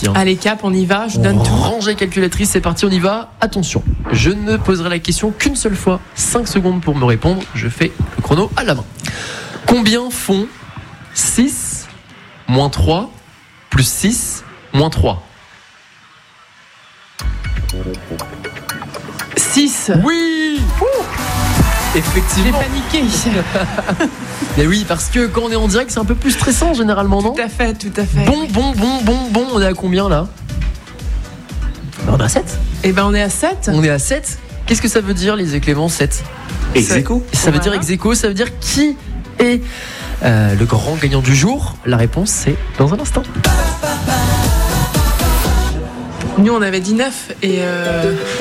parti. Allez, cap, on y va, je donne tout. Rangez calculatrice, c'est parti, on y va. Attention, je ne poserai la question qu'une seule fois. 5 secondes pour me répondre. Je fais le chrono à la main. Combien font 6 moins 3 plus 6 moins 3? 6. Oui. J'ai Effectivement. paniqué. Mais oui, parce que quand on est en direct, c'est un peu plus stressant généralement, non? Tout à fait. Bon, on est à combien là? On est à 7. Eh ben, on est à 7. On est à 7. Qu'est-ce que ça veut dire, les Clément, 7? Ex-aequo. Ça veut dire ex-aequo, ça veut dire qui est le grand gagnant du jour? La réponse, c'est dans un instant. Nous, on avait dit 9 et